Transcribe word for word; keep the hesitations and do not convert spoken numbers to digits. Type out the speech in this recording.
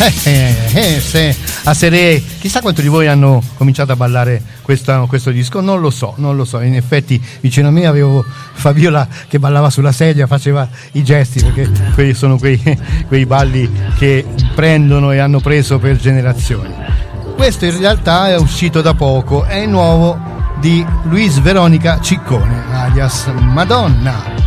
Eh, eh, se, a Seré, chissà quanti di voi hanno cominciato a ballare questa, questo disco, non lo so, non lo so. In effetti vicino a me avevo Fabiola che ballava sulla sedia, faceva i gesti, perché quelli sono quei, quei balli che prendono e hanno preso per generazioni. Questo in realtà è uscito da poco, è il nuovo di Luis Veronica Ciccone, alias Madonna.